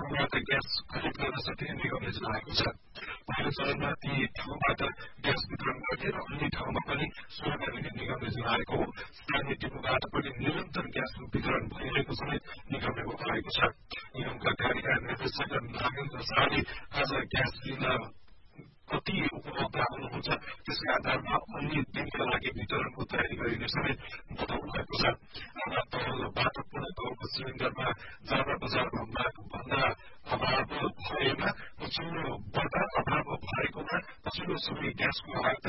ठाउँबाट ग्यास खरिद गर्न सक्ने निगमले जनाएको छ। पहिलो चरणमा ती ठाउँबाट ग्यास वितरण गर्ने र अन्य ठाउँमा पनि सुविधा दिने निगमले जनाएको हो। स्थानीय डिपोबाट पनि निरन्तर ग्यास वितरण भइरहेको समेत निगमले बताएको छ। निगमका कार्यकारी निर्देशक नागेन्द्र शाहले आज ग्यास लिन कति उपभोक्ता हुनुहुन्छ त्यसका आधारमा अन्य दिनका लागि वितरणको तयारी गरिने समेत बताउनु भएको छ। आधा तौल बाट पूर्ण तौलको सिलिण्डरमा जाँदा बजारमा माग भन्दा अभाव भएकोमा पछिल्लो समय ग्यासको